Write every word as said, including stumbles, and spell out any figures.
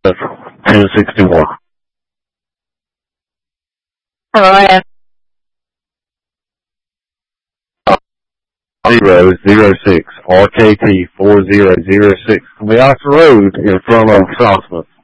ten sixty-one. Hello. Zero zero six R K T four zero zero six. The Ox Road in front of Sauceman.